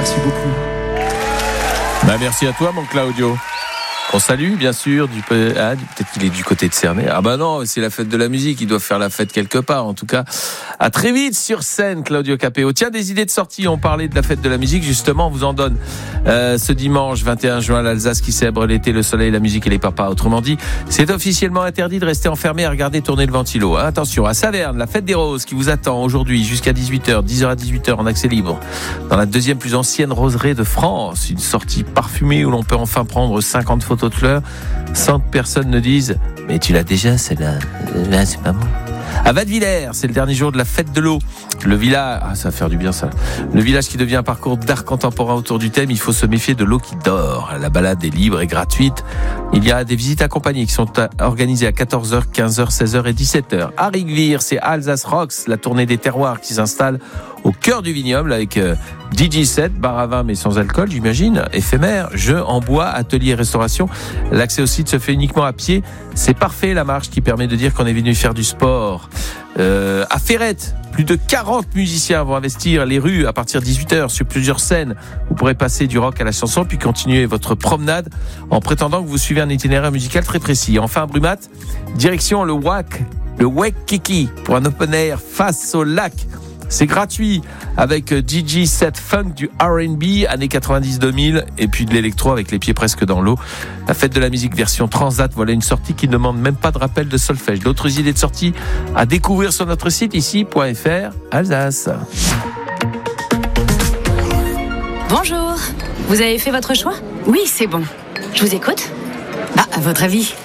Merci beaucoup. Merci à toi, mon Claudio. On salue, bien sûr, peut-être qu'il est du côté de Cernay. Ah bah non, c'est la fête de la musique, ils doivent faire la fête quelque part. En tout cas, à très vite sur scène, Claudio Capéo. Tiens, des idées de sortie, on parlait de la fête de la musique, justement, on vous en donne ce dimanche 21 juin, l'Alsace qui célèbre l'été, le soleil, la musique et les papas. Autrement dit, c'est officiellement interdit de rester enfermé à regarder tourner le ventilo. Attention, à Saverne, la fête des roses qui vous attend aujourd'hui jusqu'à 18h, 10h à 18h en accès libre. Dans la deuxième plus ancienne roseraie de France, une sortie parfumée où l'on peut enfin prendre 50 photos de fleurs sans que personne ne dise « Mais tu l'as déjà, celle-là. Là, c'est pas bon. » À Vadevillers, c'est le dernier jour de la fête de l'eau. Le village, ça va faire du bien ça. Le village qui devient un parcours d'art contemporain autour du thème, il faut se méfier de l'eau qui dort. La balade est libre et gratuite. Il y a des visites accompagnées qui sont organisées à 14h, 15h, 16h et 17h. À Rigvire, c'est Alsace Rocks, la tournée des terroirs qui s'installe au cœur du vignoble avec DJ set, bar à vin mais sans alcool, j'imagine, éphémère, jeux en bois, atelier, restauration. L'accès au site se fait uniquement à pied. C'est parfait la marche qui permet de dire qu'on est venu faire du sport. À Ferrette, plus de 40 musiciens vont investir les rues à partir de 18h sur plusieurs scènes. Vous pourrez passer du rock à la chanson puis continuer votre promenade en prétendant que vous suivez un itinéraire musical très précis. Enfin, à Brumat, direction le Waikiki pour un open air face au lac. C'est gratuit avec DJ set funk, du R&B années 90-2000 et puis de l'électro avec les pieds presque dans l'eau. La fête de la musique version Transat, voilà une sortie qui ne demande même pas de rappel de solfège. D'autres idées de sortie à découvrir sur notre site ici.fr Alsace. Bonjour, vous avez fait votre choix ? Oui, c'est bon. Je vous écoute. À votre avis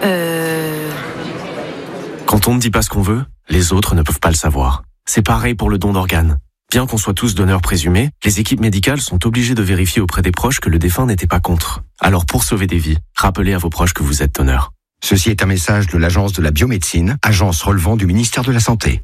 Quand on ne dit pas ce qu'on veut, les autres ne peuvent pas le savoir. C'est pareil pour le don d'organes. Bien qu'on soit tous donneurs présumés, les équipes médicales sont obligées de vérifier auprès des proches que le défunt n'était pas contre. Alors pour sauver des vies, rappelez à vos proches que vous êtes donneur. Ceci est un message de l'Agence de la biomédecine, agence relevant du ministère de la Santé.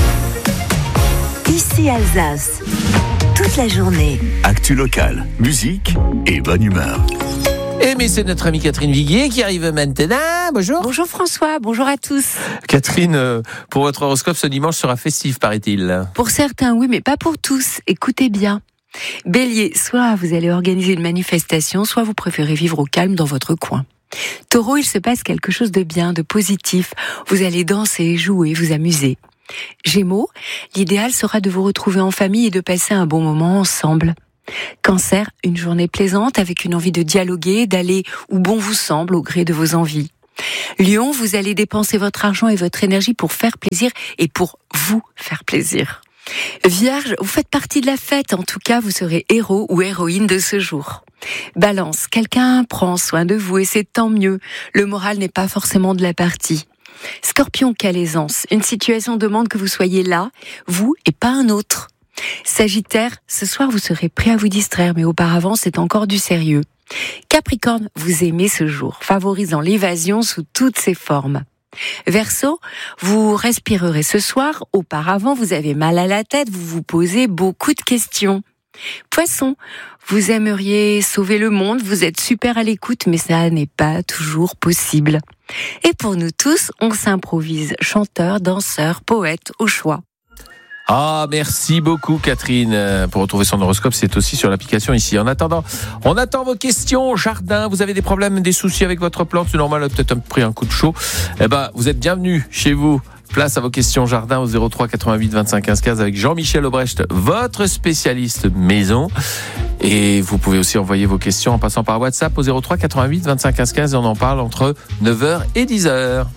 Ici Alsace, toute la journée. Actu locale, musique et bonne humeur. Mais c'est notre amie Catherine Viguier qui arrive maintenant. Bonjour. Bonjour François, bonjour à tous. Catherine, pour votre horoscope, ce dimanche sera festif, paraît-il. Pour certains, oui, mais pas pour tous. Écoutez bien. Bélier, soit vous allez organiser une manifestation, soit vous préférez vivre au calme dans votre coin. Taureau, il se passe quelque chose de bien, de positif. Vous allez danser, jouer, vous amuser. Gémeaux, l'idéal sera de vous retrouver en famille et de passer un bon moment ensemble. Cancer, une journée plaisante avec une envie de dialoguer, d'aller où bon vous semble au gré de vos envies. Lion, vous allez dépenser votre argent et votre énergie pour faire plaisir et pour vous faire plaisir. Vierge, vous faites partie de la fête, en tout cas vous serez héros ou héroïne de ce jour. Balance, quelqu'un prend soin de vous et c'est tant mieux, le moral n'est pas forcément de la partie. Scorpion, quelle aisance, une situation demande que vous soyez là, vous et pas un autre. Sagittaire, ce soir vous serez prêt à vous distraire, mais auparavant c'est encore du sérieux. Capricorne, vous aimez ce jour, favorisant l'évasion sous toutes ses formes. Verseau, vous respirerez ce soir, auparavant vous avez mal à la tête, vous vous posez beaucoup de questions. Poisson, vous aimeriez sauver le monde, vous êtes super à l'écoute, mais ça n'est pas toujours possible. Et pour nous tous, on s'improvise chanteur, danseur, poète au choix. Merci beaucoup Catherine. Pour retrouver son horoscope, c'est aussi sur l'application ici. En attendant, on attend vos questions. Jardin, vous avez des problèmes, des soucis avec votre plante, c'est normal, elle a peut-être pris un coup de chaud. Vous êtes bienvenus chez vous. Place à vos questions jardin au 03 88 25 15 15 avec Jean-Michel Aubrecht, votre spécialiste maison. Et vous pouvez aussi envoyer vos questions en passant par WhatsApp au 03 88 25 15 15 et on en parle entre 9h et 10h.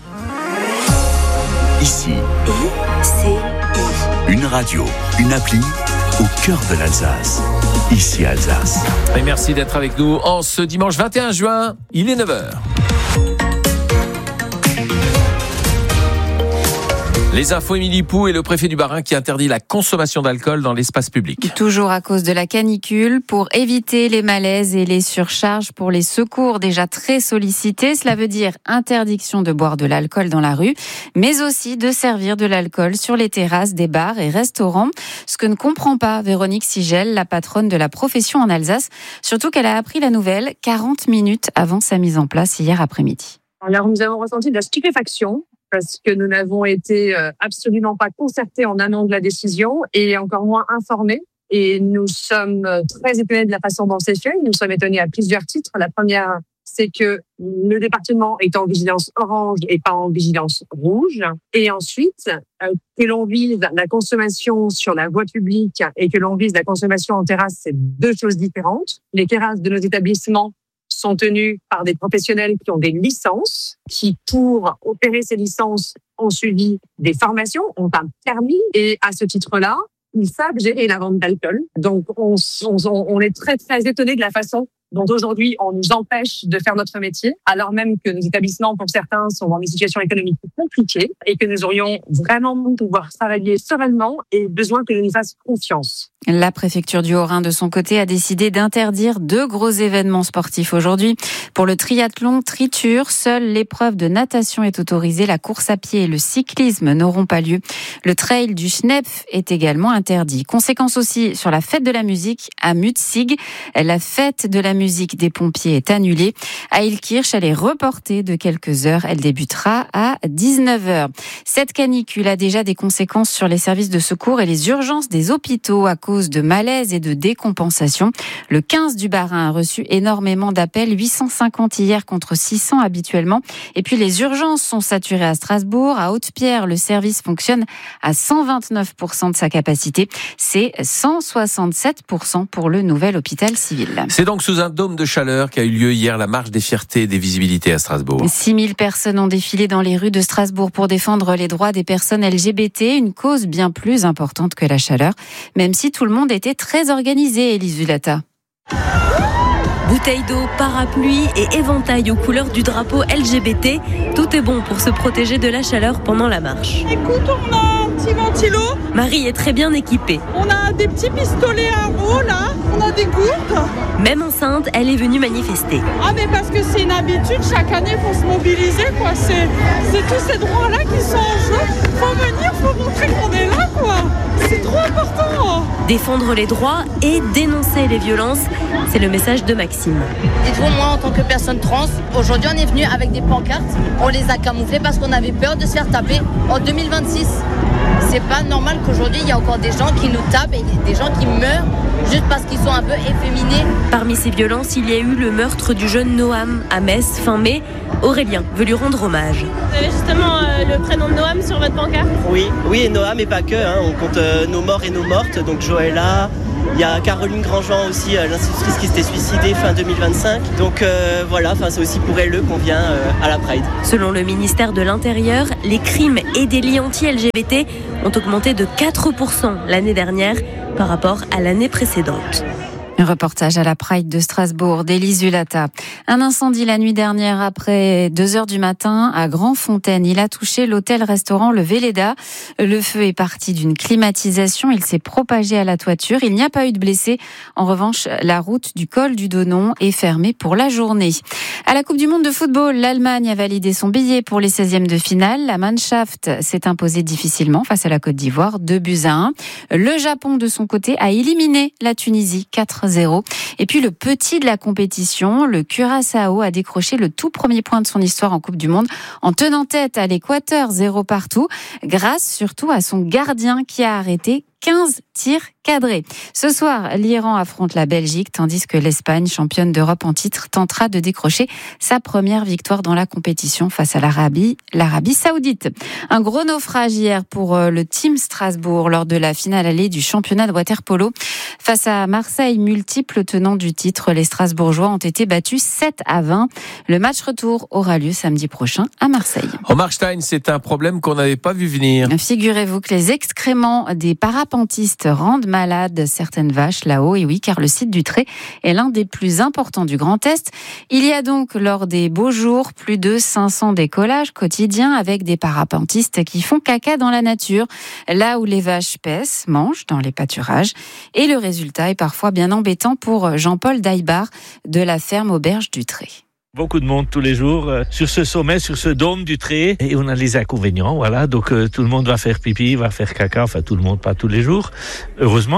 Ici, une radio, une appli au cœur de l'Alsace. Ici Alsace. Et merci d'être avec nous en ce dimanche 21 juin, il est 9h. Les infos, Émilie Pou et le préfet du Bas-Rhin qui interdit la consommation d'alcool dans l'espace public. Toujours à cause de la canicule, pour éviter les malaises et les surcharges pour les secours déjà très sollicités. Cela veut dire interdiction de boire de l'alcool dans la rue, mais aussi de servir de l'alcool sur les terrasses des bars et restaurants. Ce que ne comprend pas Véronique Sigel, la patronne de la profession en Alsace, surtout qu'elle a appris la nouvelle 40 minutes avant sa mise en place hier après-midi. Alors nous avons ressenti de la stupéfaction, parce que nous n'avons été absolument pas concertés en amont de la décision et encore moins informés. Et nous sommes très étonnés de la façon dont c'est fait. Nous sommes étonnés à plusieurs titres. La première, c'est que le département est en vigilance orange et pas en vigilance rouge. Et ensuite, que l'on vise la consommation sur la voie publique et que l'on vise la consommation en terrasse, c'est deux choses différentes. Les terrasses de nos établissements sont tenues par des professionnels qui ont des licences, qui, pour opérer ces licences, ont suivi des formations, ont un permis. Et à ce titre-là, ils savent gérer la vente d'alcool. Donc, on est très, très étonnés de la façon dont aujourd'hui on nous empêche de faire notre métier, alors même que nos établissements, pour certains, sont dans des situations économiques compliquées et que nous aurions vraiment pouvoir travailler sereinement et besoin que nous nous fassions confiance. La préfecture du Haut-Rhin, de son côté, a décidé d'interdire 2 gros événements sportifs aujourd'hui. Pour le triathlon Triture, seule l'épreuve de natation est autorisée. La course à pied et le cyclisme n'auront pas lieu. Le trail du Schnepf est également interdit. Conséquence aussi sur la fête de la musique à Mutzig. La fête de la musique des pompiers est annulée. À Illkirch, elle est reportée de quelques heures. Elle débutera à 19h. Cette canicule a déjà des conséquences sur les services de secours et les urgences des hôpitaux à cause de malaise et de décompensation. Le 15 du Bas-Rhin a reçu énormément d'appels, 850 hier contre 600 habituellement. Et puis les urgences sont saturées à Strasbourg. À Haute-Pierre, le service fonctionne à 129% de sa capacité. C'est 167% pour le nouvel hôpital civil. C'est donc sous un dôme de chaleur qu'a eu lieu hier la marche des fiertés et des visibilités à Strasbourg. 6000 personnes ont défilé dans les rues de Strasbourg pour défendre les droits des personnes LGBT, une cause bien plus importante que la chaleur, même si tout le monde était très organisé, Élise Zulata. Bouteilles d'eau, parapluie et éventail aux couleurs du drapeau LGBT. Tout est bon pour se protéger de la chaleur pendant la marche. Écoute, on a un petit ventilo. Marie est très bien équipée. On a des petits pistolets à eau là. On a des gourdes. Même enceinte, elle est venue manifester. Ah mais parce que c'est une habitude, chaque année il faut se mobiliser quoi. C'est tous ces droits-là qui sont en jeu. Faut venir, faut montrer qu'on est là quoi. C'est trop important. Défendre les droits et dénoncer les violences, c'est le message de Maxime. Dites-vous, moi en tant que personne trans, aujourd'hui on est venu avec des pancartes, on les a camouflées parce qu'on avait peur de se faire taper en 2026. C'est pas normal qu'aujourd'hui il y a encore des gens qui nous tapent et des gens qui meurent juste parce qu'ils sont un peu efféminés. Parmi ces violences, il y a eu le meurtre du jeune Noam à Metz fin mai. Aurélien veut lui rendre hommage. Vous avez justement le prénom de Noam sur votre pancarte ? Oui, et Noam et pas que. On compte nos morts et nos mortes. Donc Joëlla, il y a Caroline Grandjean aussi, l'institutrice qui s'était suicidée fin 2025. Donc voilà, c'est aussi pour elle qu'on vient à la Pride. Selon le ministère de l'Intérieur, les crimes et délits anti-LGBT ont augmenté de 4% l'année dernière par rapport à l'année précédente. Un reportage à la Pride de Strasbourg d'Élise Zulata. Un incendie la nuit dernière après 2h du matin à Grandfontaine. Il a touché l'hôtel-restaurant Le Véleda. Le feu est parti d'une climatisation. Il s'est propagé à la toiture. Il n'y a pas eu de blessés. En revanche, la route du col du Donon est fermée pour la journée. À la Coupe du Monde de football, l'Allemagne a validé son billet pour les 16e de finale. La Mannschaft s'est imposée difficilement face à la Côte d'Ivoire, 2-1. Le Japon, de son côté, a éliminé la Tunisie, 4-0. Et puis le petit de la compétition, le Curaçao a décroché le tout premier point de son histoire en Coupe du Monde en tenant tête à l'Équateur 0 partout, grâce surtout à son gardien qui a arrêté 15 tirs cadrés. Ce soir, l'Iran affronte la Belgique, tandis que l'Espagne, championne d'Europe en titre, tentera de décrocher sa première victoire dans la compétition face à l'Arabie Saoudite. Un gros naufrage hier pour le Team Strasbourg lors de la finale allée du championnat de water-polo. Face à Marseille, multiples tenants du titre, les Strasbourgeois ont été battus 7-20. Le match retour aura lieu samedi prochain à Marseille. Au Markstein, c'est un problème qu'on n'avait pas vu venir. Figurez-vous que les excréments des parapentistes rendent malades certaines vaches là-haut. Et oui, car le site du Tré est l'un des plus importants du Grand Est. Il y a donc, lors des beaux jours, plus de 500 décollages quotidiens avec des parapentistes qui font caca dans la nature, là où les vaches paissent, mangent dans les pâturages. Et le résultat est parfois bien embêtant pour Jean-Paul Daïbar de la ferme Auberge du Tré. Beaucoup de monde tous les jours sur ce sommet, sur ce dôme du Tré. Et on a les inconvénients, voilà. Donc tout le monde va faire pipi, va faire caca. Enfin, tout le monde, pas tous les jours, heureusement.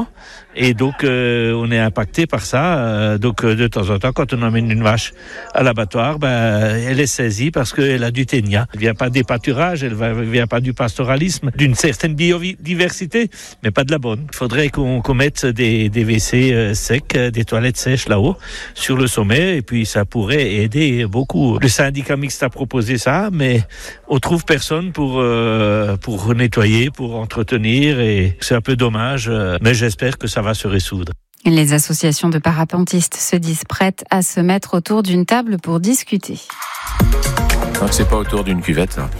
Et donc, on est impacté par ça. Donc, de temps en temps, quand on emmène une vache à l'abattoir, elle est saisie parce qu'elle a du ténia. Elle vient pas des pâturages, elle vient pas du pastoralisme, d'une certaine biodiversité, mais pas de la bonne. Il faudrait qu'on mette des WC secs, des toilettes sèches là-haut, sur le sommet, et puis ça pourrait aider beaucoup. Le syndicat mixte a proposé ça, mais on trouve personne pour nettoyer, pour entretenir, et c'est un peu dommage, mais j'espère que ça va se résoudre. Les associations de parapentistes se disent prêtes à se mettre autour d'une table pour discuter. Donc c'est pas autour d'une cuvette, là.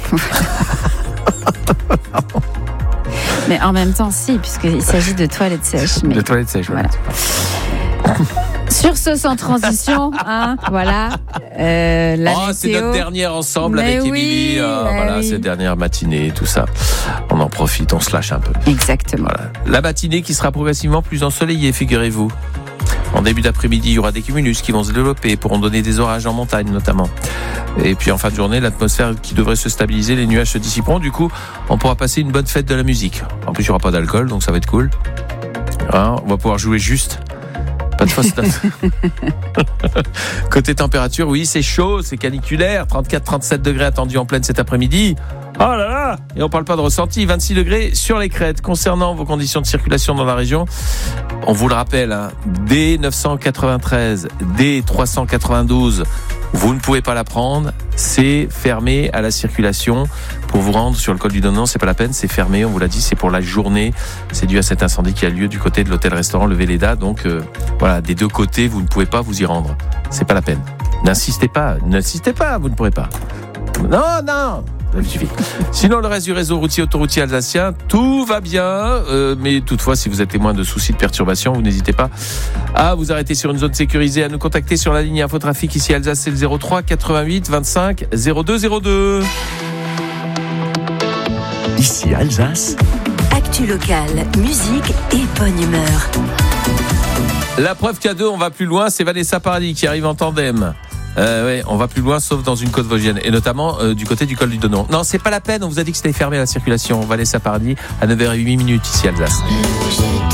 Mais en même temps, si, puisqu'il s'agit de toilettes sèches. De toilettes sèches, voilà. Sur ce, sans transition, voilà. La météo. C'est notre dernière ensemble avec Émilie. Voilà, cette dernière matinée, tout ça. On en profite, on se lâche un peu. Exactement. Voilà. La matinée qui sera progressivement plus ensoleillée, figurez-vous. En début d'après-midi, il y aura des cumulus qui vont se développer, pourront donner des orages en montagne notamment. Et puis en fin de journée, l'atmosphère qui devrait se stabiliser, les nuages se dissiperont. Du coup, on pourra passer une bonne fête de la musique. En plus, il n'y aura pas d'alcool, donc ça va être cool. Hein, on va pouvoir jouer juste. Pas de fausse note. Côté température, oui, c'est chaud, c'est caniculaire. 34-37 degrés attendus en pleine cet après-midi. Oh là là! Et on parle pas de ressenti. 26 degrés sur les crêtes. Concernant vos conditions de circulation dans la région, on vous le rappelle, D993, D392, vous ne pouvez pas la prendre. C'est fermé à la circulation. Pour vous rendre sur le col du Donon, c'est pas la peine, c'est fermé, on vous l'a dit, c'est pour la journée. C'est dû à cet incendie qui a lieu du côté de l'hôtel-restaurant Le Véleda. Donc voilà, des deux côtés, vous ne pouvez pas vous y rendre. C'est pas la peine. N'insistez pas, vous ne pourrez pas. Non. Sinon, le reste du réseau routier autoroutier alsacien, tout va bien. Mais toutefois, si vous êtes témoin de soucis de perturbation, vous n'hésitez pas à vous arrêter sur une zone sécurisée, à nous contacter sur la ligne Infotrafic ici à Alsace, c'est le 03 88 25 02 02. Ici Alsace. Actu locale, musique et bonne humeur. La preuve qu'à deux, on va plus loin, c'est Vanessa Paradis qui arrive en tandem. Ouais, on va plus loin sauf dans une côte vosgienne et notamment du côté du col du Donon. Non, c'est pas la peine, on vous a dit que c'était fermé à la circulation. Vanessa Paradis à 9h08 ici à Alsace.